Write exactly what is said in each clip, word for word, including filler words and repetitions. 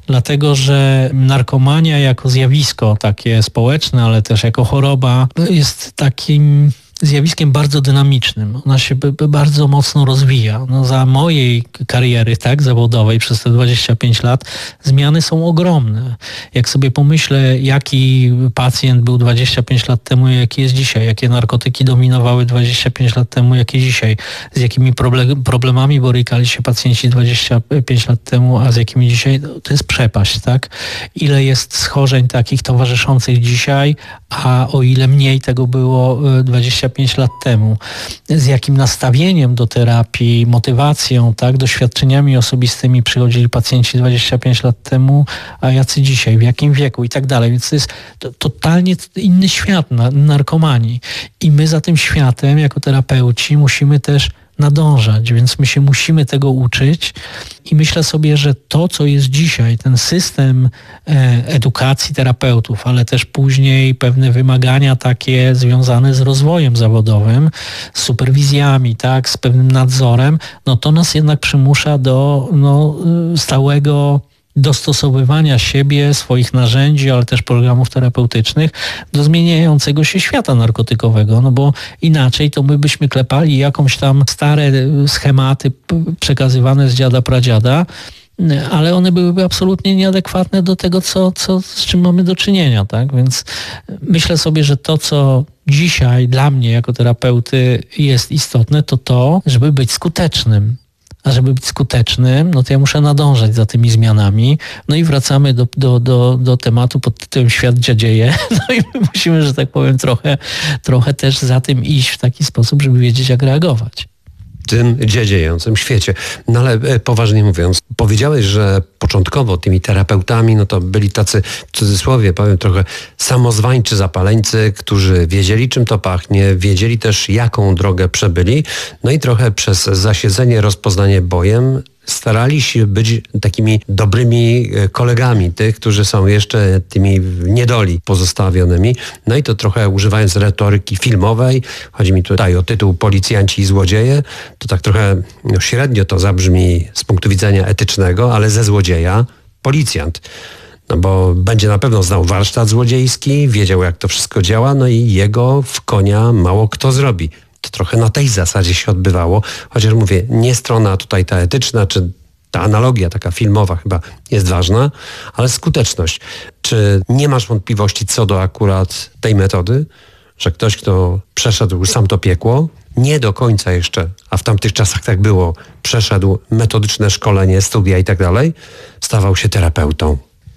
dlatego że narkomania jako zjawisko takie społeczne, ale też jako choroba jest takim zjawiskiem bardzo dynamicznym. Ona się by, by bardzo mocno rozwija. No, za mojej kariery tak, zawodowej przez te dwadzieścia pięć lat zmiany są ogromne. Jak sobie pomyślę, jaki pacjent był dwadzieścia pięć lat temu, jaki jest dzisiaj, jakie narkotyki dominowały dwadzieścia pięć lat temu, jakie dzisiaj, z jakimi problem, problemami borykali się pacjenci dwadzieścia pięć lat temu, a z jakimi dzisiaj, to jest przepaść, tak? Ile jest schorzeń takich towarzyszących dzisiaj, a o ile mniej tego było dwadzieścia pięć lat temu. Z jakim nastawieniem do terapii, motywacją, tak, doświadczeniami osobistymi przychodzili pacjenci dwadzieścia pięć lat temu, a jacy dzisiaj, w jakim wieku i tak dalej. Więc to jest to, totalnie inny świat na, narkomanii. I my za tym światem, jako terapeuci, musimy też nadążać, więc my się musimy tego uczyć i myślę sobie, że to, co jest dzisiaj, ten system e, edukacji terapeutów, ale też później pewne wymagania takie związane z rozwojem zawodowym, z superwizjami, tak, z pewnym nadzorem, no to nas jednak przymusza do no, stałego dostosowywania siebie, swoich narzędzi, ale też programów terapeutycznych do zmieniającego się świata narkotykowego, no bo inaczej to my byśmy klepali jakąś tam stare schematy przekazywane z dziada pradziada, ale one byłyby absolutnie nieadekwatne do tego, co, co, z czym mamy do czynienia, tak? Więc myślę sobie, że to, co dzisiaj dla mnie jako terapeuty jest istotne, to to, żeby być skutecznym. A żeby być skutecznym, no to ja muszę nadążać za tymi zmianami. No i wracamy do, do, do, do tematu pod tytułem Świat dziadzieje. No i my musimy, że tak powiem, trochę, trochę też za tym iść w taki sposób, żeby wiedzieć, jak reagować. W tym dziedziejącym świecie. No ale poważnie mówiąc, powiedziałeś, że początkowo tymi terapeutami, no to byli tacy, w cudzysłowie powiem trochę, samozwańczy zapaleńcy, którzy wiedzieli, czym to pachnie, wiedzieli też, jaką drogę przebyli, no i trochę przez zasiedzenie, rozpoznanie bojem starali się być takimi dobrymi kolegami tych, którzy są jeszcze tymi w niedoli pozostawionymi. No i to trochę używając retoryki filmowej, chodzi mi tutaj o tytuł Policjanci i złodzieje, to tak trochę no, średnio to zabrzmi z punktu widzenia etycznego, ale ze złodzieja policjant. No bo będzie na pewno znał warsztat złodziejski, wiedział, jak to wszystko działa, no i jego w konia mało kto zrobi. To trochę na tej zasadzie się odbywało, chociaż mówię, nie strona tutaj ta etyczna, czy ta analogia taka filmowa chyba jest ważna, ale skuteczność. Czy nie masz wątpliwości co do akurat tej metody, że ktoś, kto przeszedł sam to piekło, nie do końca jeszcze, a w tamtych czasach tak było, przeszedł metodyczne szkolenie, studia i tak dalej, stawał się terapeutą?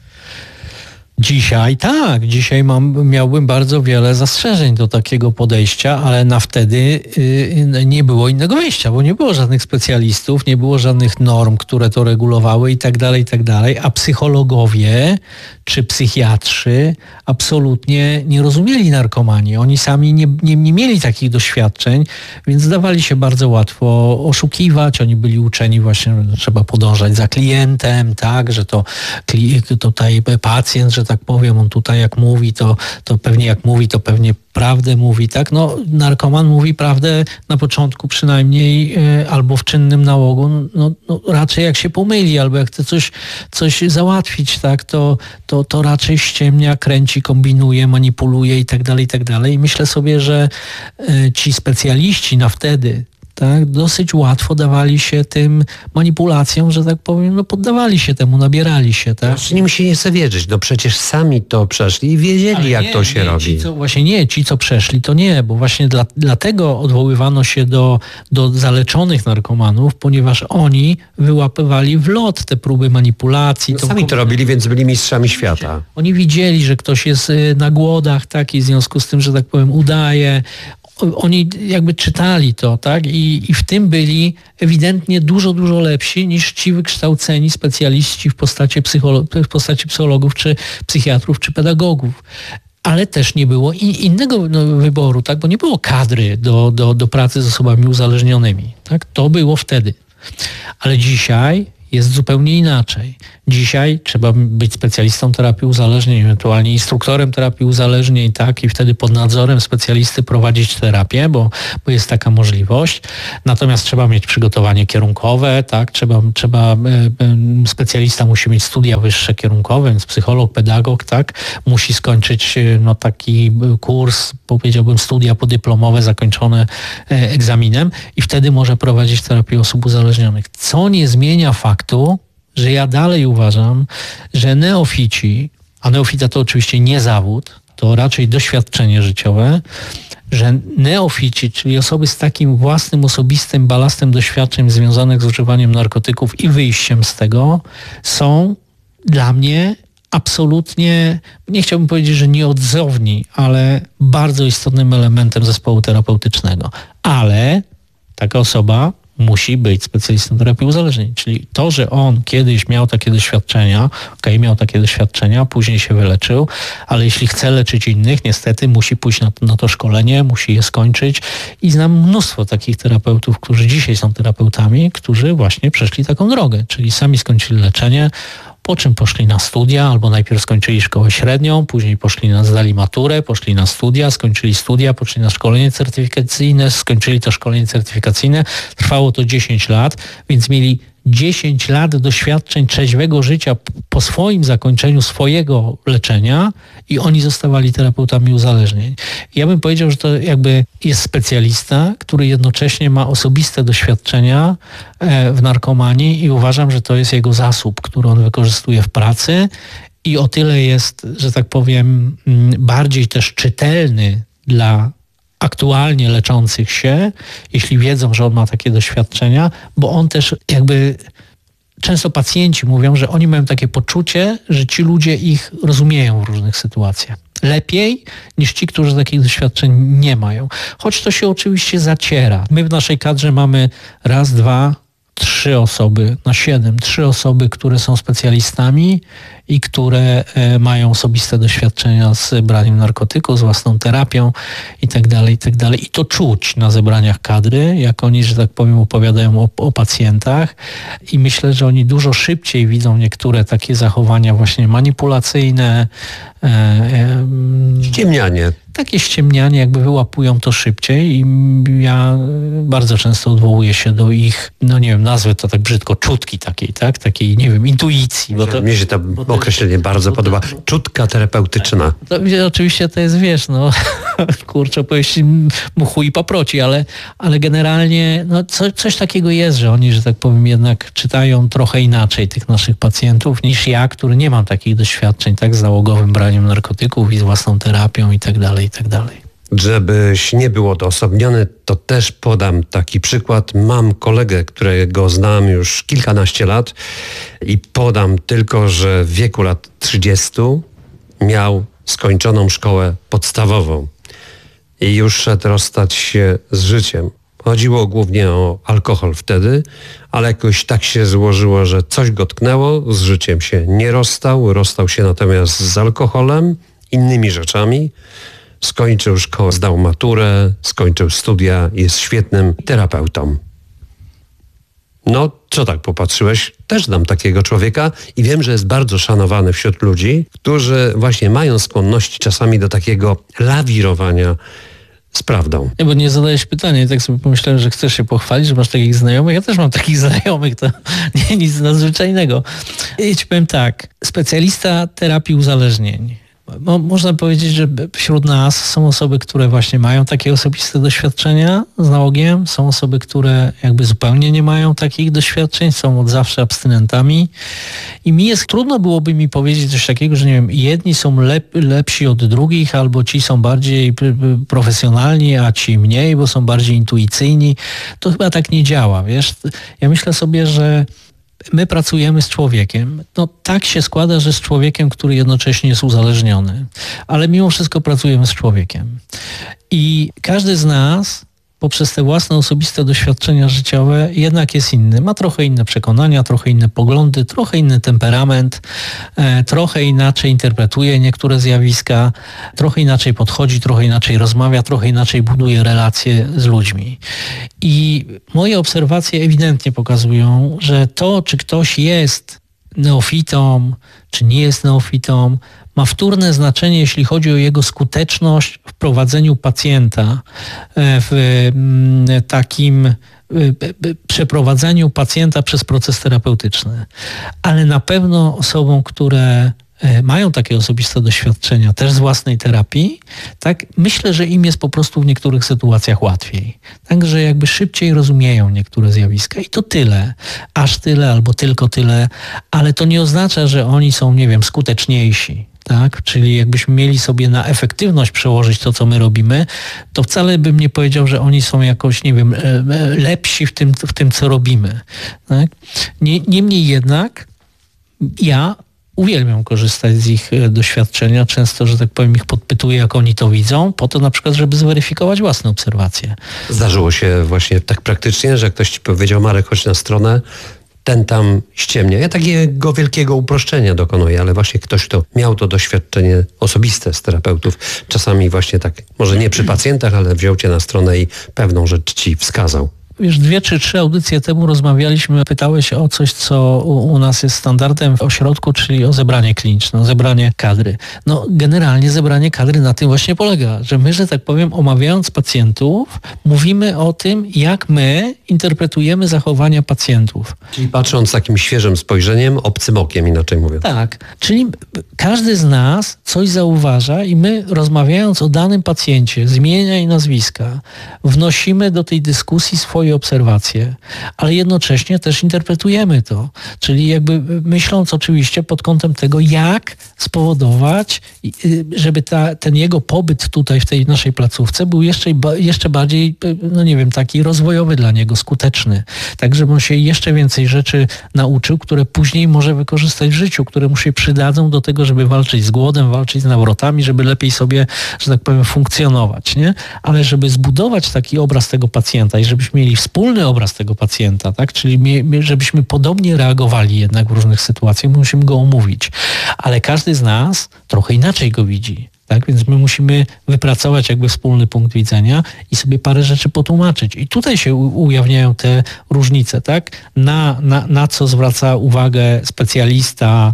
Dzisiaj tak, dzisiaj mam, miałbym bardzo wiele zastrzeżeń do takiego podejścia, ale na wtedy y, nie było innego wyjścia, bo nie było żadnych specjalistów, nie było żadnych norm, które to regulowały i tak dalej, i tak dalej, a psychologowie czy psychiatrzy absolutnie nie rozumieli narkomanii. Oni sami nie, nie, nie mieli takich doświadczeń, więc dawali się bardzo łatwo oszukiwać. Oni byli uczeni właśnie, że trzeba podążać za klientem, tak, że to tutaj pacjent, że tak powiem, on tutaj jak mówi, to, to pewnie jak mówi, to pewnie prawdę mówi, tak? No, narkoman mówi prawdę na początku przynajmniej y, albo w czynnym nałogu, no, no raczej jak się pomyli, albo jak chce coś, coś załatwić, tak? To, to, to raczej ściemnia, kręci, kombinuje, manipuluje i tak dalej, i tak dalej. I myślę sobie, że y, ci specjaliści na wtedy, tak, dosyć łatwo dawali się tym manipulacjom, że tak powiem, no poddawali się temu, nabierali się, tak? Z nim się nie chce wierzyć, no przecież sami to przeszli i wiedzieli, ale jak nie, to się nie, robi. Ci, co, właśnie nie, ci co przeszli, to nie, bo właśnie dla, dlatego odwoływano się do, do zaleczonych narkomanów, ponieważ oni wyłapywali w lot te próby manipulacji. No sami to robili, więc byli mistrzami świata. Oni widzieli, że ktoś jest na głodach, tak, i w związku z tym, że tak powiem, udaje. Oni jakby czytali to, tak? I, i w tym byli ewidentnie dużo, dużo lepsi niż ci wykształceni specjaliści w postaci, psycholo- w postaci psychologów, czy psychiatrów, czy pedagogów. Ale też nie było i innego no, wyboru, tak? Bo nie było kadry do, do, do pracy z osobami uzależnionymi. Tak? To było wtedy. Ale dzisiaj jest zupełnie inaczej. Dzisiaj trzeba być specjalistą terapii uzależnień, ewentualnie instruktorem terapii uzależnień, tak, i wtedy pod nadzorem specjalisty prowadzić terapię, bo, bo jest taka możliwość. Natomiast trzeba mieć przygotowanie kierunkowe, tak, trzeba, trzeba specjalista musi mieć studia wyższe kierunkowe, więc psycholog, pedagog, tak, musi skończyć no, taki kurs, powiedziałbym studia podyplomowe zakończone egzaminem i wtedy może prowadzić terapię osób uzależnionych. Co nie zmienia faktu, że ja dalej uważam, że neofici, a neofita to oczywiście nie zawód, to raczej doświadczenie życiowe, że neofici, czyli osoby z takim własnym, osobistym balastem doświadczeń związanych z używaniem narkotyków i wyjściem z tego, są dla mnie absolutnie, nie chciałbym powiedzieć, że nieodzowni, ale bardzo istotnym elementem zespołu terapeutycznego. Ale taka osoba musi być specjalistą terapii uzależnień. Czyli to, że on kiedyś miał takie doświadczenia, okej, okay, miał takie doświadczenia, później się wyleczył, ale jeśli chce leczyć innych, niestety musi pójść na to, na to szkolenie, musi je skończyć i znam mnóstwo takich terapeutów, którzy dzisiaj są terapeutami, którzy właśnie przeszli taką drogę, czyli sami skończyli leczenie, po czym poszli na studia, albo najpierw skończyli szkołę średnią, później poszli na, zdali maturę, poszli na studia, skończyli studia, poszli na szkolenie certyfikacyjne, skończyli to szkolenie certyfikacyjne. Trwało to dziesięć lat, więc mieli dziesięć lat doświadczeń trzeźwego życia po swoim zakończeniu swojego leczenia i oni zostawali terapeutami uzależnień. Ja bym powiedział, że to jakby jest specjalista, który jednocześnie ma osobiste doświadczenia w narkomanii i uważam, że to jest jego zasób, który on wykorzystuje w pracy i o tyle jest, że tak powiem, bardziej też czytelny dla aktualnie leczących się, jeśli wiedzą, że on ma takie doświadczenia, bo on też jakby, często pacjenci mówią, że oni mają takie poczucie, że ci ludzie ich rozumieją w różnych sytuacjach. Lepiej niż ci, którzy takich doświadczeń nie mają. Choć to się oczywiście zaciera. My w naszej kadrze mamy raz, dwa, trzy osoby na siedem, trzy osoby, które są specjalistami i które e, mają osobiste doświadczenia z braniem narkotyków, z własną terapią i tak dalej, i tak dalej. I to czuć na zebraniach kadry, jak oni, że tak powiem, opowiadają o, o pacjentach i myślę, że oni dużo szybciej widzą niektóre takie zachowania właśnie manipulacyjne, e, e, ściemnianie. Takie ściemnianie, jakby wyłapują to szybciej i ja bardzo często odwołuję się do ich, no nie wiem, nazwę to tak brzydko, czutki takiej, tak? Takiej, nie wiem, intuicji. Bo to, Mnie się to określenie bardzo bo podoba. To, czutka terapeutyczna. To, oczywiście to jest, wiesz, no kurczę, opowieść muchu i paproci, ale, ale generalnie no, co, coś takiego jest, że oni, że tak powiem, jednak czytają trochę inaczej tych naszych pacjentów niż ja, który nie mam takich doświadczeń, tak, z załogowym braniem narkotyków i z własną terapią i tak dalej, i tak dalej. Żebyś nie był odosobniony, to też podam taki przykład. Mam kolegę, którego znam już kilkanaście lat i podam tylko, że w wieku lat trzydziestu miał skończoną szkołę podstawową i już szedł rozstać się z życiem. Chodziło głównie o alkohol wtedy, ale jakoś tak się złożyło, że coś go tknęło, z życiem się nie rozstał, rozstał się natomiast z alkoholem, innymi rzeczami. Skończył szkołę, zdał maturę, skończył studia, jest świetnym terapeutą. No, co tak popatrzyłeś? Też znam takiego człowieka i wiem, że jest bardzo szanowany wśród ludzi, którzy właśnie mają skłonności czasami do takiego lawirowania z prawdą. Nie, bo nie zadajesz pytania, tak sobie pomyślałem, że chcesz się pochwalić, że masz takich znajomych. Ja też mam takich znajomych, to nie nic nadzwyczajnego. I ci powiem tak, specjalista terapii uzależnień. Mo, można powiedzieć, że wśród nas są osoby, które właśnie mają takie osobiste doświadczenia z nałogiem, są osoby, które jakby zupełnie nie mają takich doświadczeń, są od zawsze abstynentami i mi jest, trudno byłoby mi powiedzieć coś takiego, że nie wiem, jedni są lep, lepsi od drugich, albo ci są bardziej profesjonalni, a ci mniej, bo są bardziej intuicyjni. To chyba tak nie działa, wiesz. Ja myślę sobie, że my pracujemy z człowiekiem. No tak się składa, że z człowiekiem, który jednocześnie jest uzależniony. Ale mimo wszystko pracujemy z człowiekiem. I każdy z nas poprzez te własne osobiste doświadczenia życiowe jednak jest inny. Ma trochę inne przekonania, trochę inne poglądy, trochę inny temperament, e, trochę inaczej interpretuje niektóre zjawiska, trochę inaczej podchodzi, trochę inaczej rozmawia, trochę inaczej buduje relacje z ludźmi. I moje obserwacje ewidentnie pokazują, że to, czy ktoś jest neofitą, czy nie jest neofitą, ma wtórne znaczenie, jeśli chodzi o jego skuteczność w prowadzeniu pacjenta, w takim przeprowadzeniu pacjenta przez proces terapeutyczny. Ale na pewno osobom, które mają takie osobiste doświadczenia też z własnej terapii, tak, myślę, że im jest po prostu w niektórych sytuacjach łatwiej. Także jakby szybciej rozumieją niektóre zjawiska i to tyle. Aż tyle albo tylko tyle, ale to nie oznacza, że oni są, nie wiem, skuteczniejsi. Tak? Czyli jakbyśmy mieli sobie na efektywność przełożyć to, co my robimy, to wcale bym nie powiedział, że oni są jakoś, nie wiem, lepsi w tym, w tym co robimy. Tak? Niemniej jednak ja uwielbiam korzystać z ich doświadczenia. Często, że tak powiem, ich podpytuję, jak oni to widzą, po to na przykład, żeby zweryfikować własne obserwacje. Zdarzyło się właśnie tak praktycznie, że ktoś ci powiedział: Marek, chodź na stronę, ten tam ściemnia. Ja takiego wielkiego uproszczenia dokonuję, ale właśnie ktoś, kto miał to doświadczenie osobiste z terapeutów, czasami właśnie tak, może nie przy pacjentach, ale wziął cię na stronę i pewną rzecz ci wskazał. Wiesz, dwie czy trzy audycje temu rozmawialiśmy, pytałeś o coś, co u, u nas jest standardem w ośrodku, czyli o zebranie kliniczne, o zebranie kadry. No generalnie zebranie kadry na tym właśnie polega, że my, że tak powiem, omawiając pacjentów, mówimy o tym, jak my interpretujemy zachowania pacjentów. Czyli patrząc takim świeżym spojrzeniem, obcym okiem, inaczej mówiąc. Tak, czyli każdy z nas coś zauważa i my, rozmawiając o danym pacjencie z imienia i nazwiska, wnosimy do tej dyskusji swoje obserwacje, ale jednocześnie też interpretujemy to. Czyli jakby myśląc oczywiście pod kątem tego, jak spowodować, żeby ta, ten jego pobyt tutaj w tej naszej placówce był jeszcze, jeszcze bardziej, no nie wiem, taki rozwojowy dla niego, skuteczny. Tak, żeby on się jeszcze więcej rzeczy nauczył, które później może wykorzystać w życiu, które mu się przydadzą do tego, żeby walczyć z głodem, walczyć z nawrotami, żeby lepiej sobie, że tak powiem, funkcjonować, nie? Ale żeby zbudować taki obraz tego pacjenta i żebyśmy mieli wspólny obraz tego pacjenta, tak? Czyli żebyśmy podobnie reagowali jednak w różnych sytuacjach, musimy go omówić. Ale każdy z nas trochę inaczej go widzi. Tak? Więc my musimy wypracować jakby wspólny punkt widzenia i sobie parę rzeczy potłumaczyć. I tutaj się ujawniają te różnice, tak? Na, na, na co zwraca uwagę specjalista,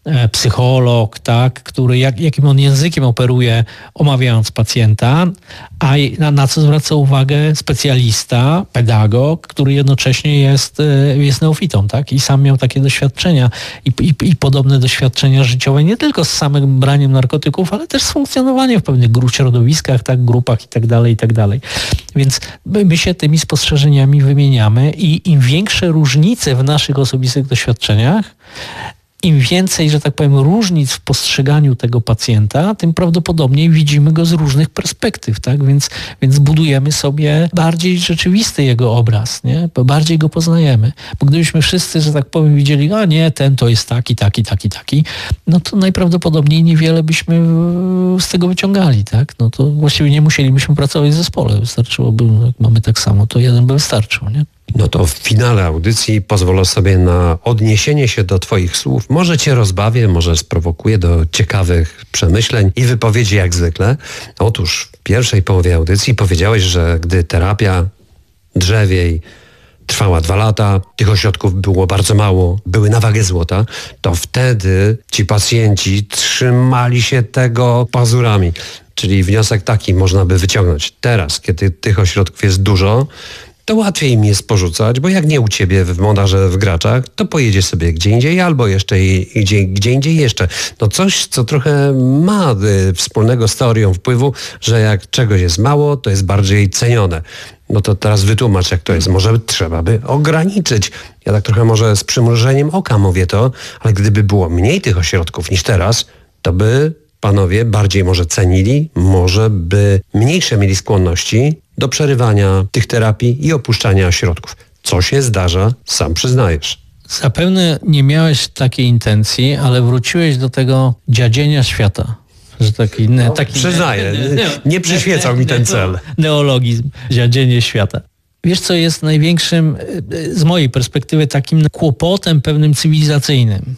psycholog, tak, który jak, jakim on językiem operuje, omawiając pacjenta, a na, na co zwraca uwagę specjalista, pedagog, który jednocześnie jest, jest neofitą, tak, i sam miał takie doświadczenia i, i, i podobne doświadczenia życiowe, nie tylko z samym braniem narkotyków, ale też z funkcjonowaniem w pewnych środowiskach, tak, grupach i tak dalej, i tak dalej. Więc my się tymi spostrzeżeniami wymieniamy i im większe różnice w naszych osobistych doświadczeniach, im więcej, że tak powiem, różnic w postrzeganiu tego pacjenta, tym prawdopodobniej widzimy go z różnych perspektyw, tak? Więc, więc budujemy sobie bardziej rzeczywisty jego obraz, nie? Bo bardziej go poznajemy. Bo gdybyśmy wszyscy, że tak powiem, widzieli, a nie, ten to jest taki, taki, taki, taki, no to najprawdopodobniej niewiele byśmy z tego wyciągali, tak? No to właściwie nie musielibyśmy pracować w zespole. Wystarczyłoby, jak mamy tak samo, to jeden by wystarczył, nie? No to w finale audycji pozwolę sobie na odniesienie się do twoich słów. Może cię rozbawię, może sprowokuję do ciekawych przemyśleń i wypowiedzi jak zwykle. Otóż w pierwszej połowie audycji powiedziałeś, że gdy terapia drzewiej trwała dwa lata, tych ośrodków było bardzo mało, były na wagę złota, to wtedy ci pacjenci trzymali się tego pazurami. Czyli wniosek taki można by wyciągnąć. Teraz, kiedy tych ośrodków jest dużo, to łatwiej im jest porzucać, bo jak nie u ciebie w Monarze w Graczach, to pojedziesz sobie gdzie indziej albo jeszcze i, gdzie, gdzie indziej jeszcze. No coś, co trochę ma y, wspólnego z teorią wpływu, że jak czegoś jest mało, to jest bardziej cenione. No to teraz wytłumacz, jak to jest. Może trzeba by ograniczyć. Ja tak trochę może z przymrużeniem oka mówię to, ale gdyby było mniej tych ośrodków niż teraz, to by panowie bardziej może cenili, może by mniejsze mieli skłonności do przerywania tych terapii i opuszczania ośrodków. Co się zdarza, sam przyznajesz. Zapewne nie miałeś takiej intencji, ale wróciłeś do tego dziadzienia świata. że taki... No, taki przyznaję, nie, nie przyświecał mi ten cel. Neologizm, dziadzienie świata. Wiesz, co jest największym, z mojej perspektywy, takim kłopotem pewnym cywilizacyjnym?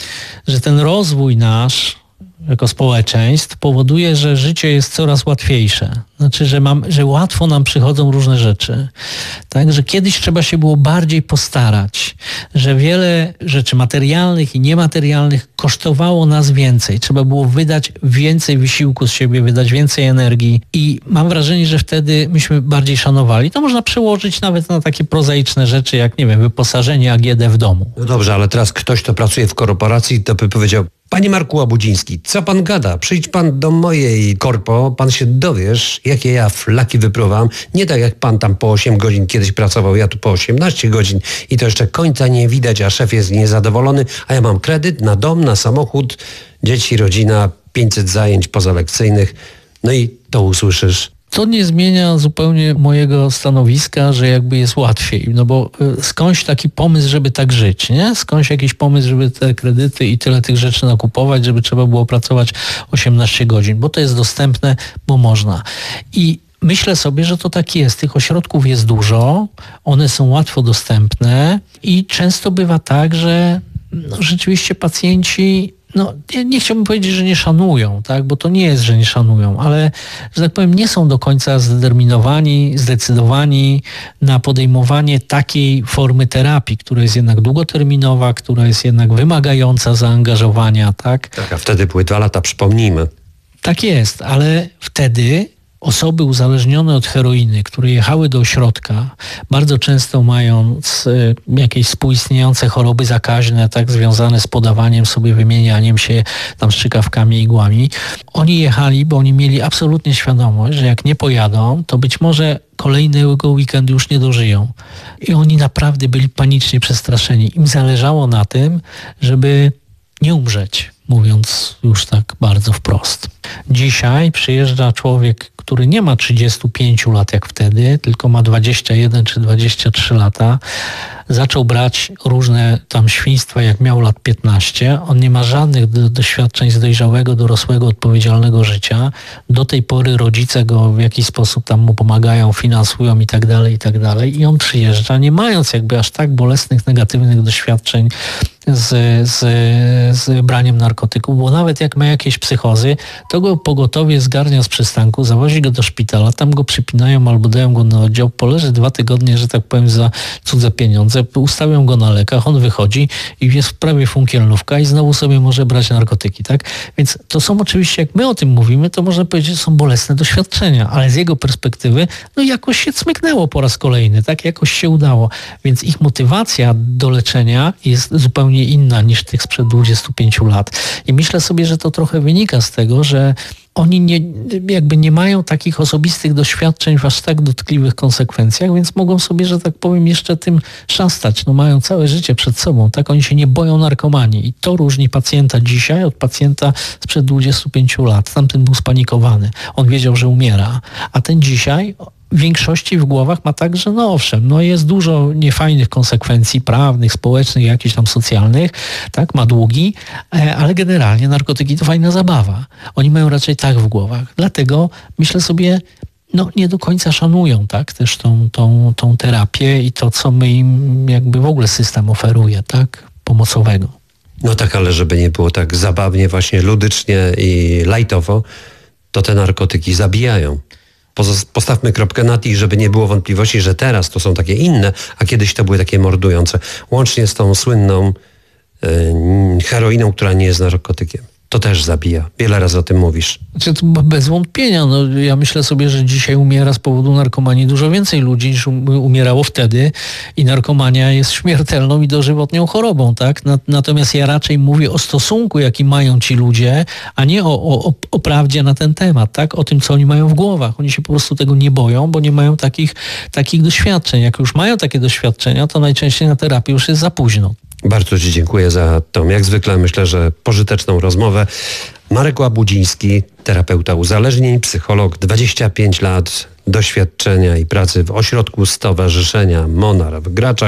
Że ten rozwój nasz jako społeczeństw powoduje, że życie jest coraz łatwiejsze. Znaczy, że, mam, że łatwo nam przychodzą różne rzeczy. Tak, że kiedyś trzeba się było bardziej postarać, że wiele rzeczy materialnych i niematerialnych kosztowało nas więcej. Trzeba było wydać więcej wysiłku z siebie, wydać więcej energii i mam wrażenie, że wtedy myśmy bardziej szanowali. To można przełożyć nawet na takie prozaiczne rzeczy, jak, nie wiem, wyposażenie A G D w domu. No dobrze, ale teraz ktoś, kto pracuje w korporacji, to by powiedział: Panie Marku Łabudziński, co pan gada? Przyjdź pan do mojej korpo, pan się dowiesz, jakie ja flaki wypruwam. Nie tak jak pan tam po osiem godzin kiedyś pracował, ja tu po osiemnaście godzin i to jeszcze końca nie widać, a szef jest niezadowolony, a ja mam kredyt na dom, na samochód, dzieci, rodzina, pięćset zajęć pozalekcyjnych. No i to usłyszysz. To nie zmienia zupełnie mojego stanowiska, że jakby jest łatwiej, no bo skądś taki pomysł, żeby tak żyć, nie? Skądś jakiś pomysł, żeby te kredyty i tyle tych rzeczy nakupować, żeby trzeba było pracować osiemnaście godzin, bo to jest dostępne, bo można. I myślę sobie, że to tak jest. Tych ośrodków jest dużo, one są łatwo dostępne i często bywa tak, że no, rzeczywiście pacjenci no, nie, nie chciałbym powiedzieć, że nie szanują, tak, bo to nie jest, że nie szanują, ale, że tak powiem, nie są do końca zdeterminowani, zdecydowani na podejmowanie takiej formy terapii, która jest jednak długoterminowa, która jest jednak wymagająca zaangażowania, tak. Tak, a wtedy były dwa lata, przypomnijmy. Tak jest, ale wtedy osoby uzależnione od heroiny, które jechały do ośrodka, bardzo często mając y, jakieś współistniejące choroby zakaźne, tak, związane z podawaniem sobie, wymienianiem się tam strzykawkami, igłami, oni jechali, bo oni mieli absolutnie świadomość, że jak nie pojadą, to być może kolejnego weekendu już nie dożyją. I oni naprawdę byli panicznie przestraszeni. Im zależało na tym, żeby nie umrzeć, mówiąc już tak bardzo wprost. Dzisiaj przyjeżdża człowiek, który nie ma trzydzieści pięć lat jak wtedy, tylko ma dwadzieścia jeden czy dwadzieścia trzy lata. Zaczął brać różne tam świństwa, jak miał lat piętnaście. On nie ma żadnych do, doświadczeń z dojrzałego, dorosłego, odpowiedzialnego życia. Do tej pory rodzice go w jakiś sposób tam mu pomagają, finansują i tak dalej, i tak dalej. I on przyjeżdża, nie mając jakby aż tak bolesnych, negatywnych doświadczeń z, z, z braniem narkotyków, bo nawet jak ma jakieś psychozy, to go pogotowie zgarnia z przystanku, zawozi go do szpitala, tam go przypinają albo dają go na oddział, poleży dwa tygodnie, że tak powiem, za cudze pieniądze, ustawią go na lekach, on wychodzi i jest prawie funkielnówka i znowu sobie może brać narkotyki, tak? Więc to są oczywiście, jak my o tym mówimy, to można powiedzieć, że są bolesne doświadczenia, ale z jego perspektywy, no jakoś się cmyknęło po raz kolejny, tak? Jakoś się udało. Więc ich motywacja do leczenia jest zupełnie inna niż tych sprzed dwudziestu pięciu lat. I myślę sobie, że to trochę wynika z tego, że oni nie, jakby nie mają takich osobistych doświadczeń w aż tak dotkliwych konsekwencjach, więc mogą sobie, że tak powiem, jeszcze tym szastać. No mają całe życie przed sobą, tak? Oni się nie boją narkomanii i to różni pacjenta dzisiaj od pacjenta sprzed dwudziestu pięciu lat. Tamten był spanikowany. On wiedział, że umiera. A ten dzisiaj w większości w głowach ma tak, że no owszem, no jest dużo niefajnych konsekwencji prawnych, społecznych, jakichś tam socjalnych, tak, ma długi, ale generalnie narkotyki to fajna zabawa. Oni mają raczej tak w głowach. Dlatego myślę sobie, no nie do końca szanują, tak, też tą, tą, tą terapię i to, co my im jakby w ogóle system oferuje, tak, pomocowego. No tak, ale żeby nie było tak zabawnie, właśnie ludycznie i lajtowo, to te narkotyki zabijają. Postawmy kropkę nad i, żeby nie było wątpliwości, że teraz to są takie inne, a kiedyś to były takie mordujące. Łącznie z tą słynną yy, heroiną, która nie jest narkotykiem. To też zabija. Wiele razy o tym mówisz. Znaczy, to bez wątpienia. No, ja myślę sobie, że dzisiaj umiera z powodu narkomanii dużo więcej ludzi niż umierało wtedy i narkomania jest śmiertelną i dożywotnią chorobą, tak? Natomiast ja raczej mówię o stosunku, jaki mają ci ludzie, a nie o, o, o prawdzie na ten temat, tak? O tym, co oni mają w głowach. Oni się po prostu tego nie boją, bo nie mają takich, takich doświadczeń. Jak już mają takie doświadczenia, to najczęściej na terapię już jest za późno. Bardzo Ci dziękuję za tą, jak zwykle myślę, że pożyteczną rozmowę. Marek Łabudziński, terapeuta uzależnień, psycholog, dwadzieścia pięć lat doświadczenia i pracy w ośrodku Stowarzyszenia Monar w Graczach,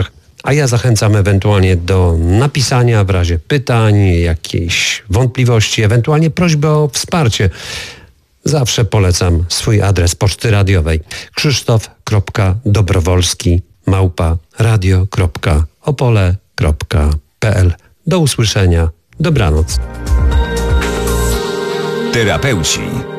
A ja zachęcam ewentualnie do napisania w razie pytań, jakiejś wątpliwości, ewentualnie prośby o wsparcie. Zawsze polecam swój adres poczty radiowej krzysztof kropka dobrowolski małpa radio kropka opole kropka p l. Do usłyszenia. Dobranoc. Terapeuci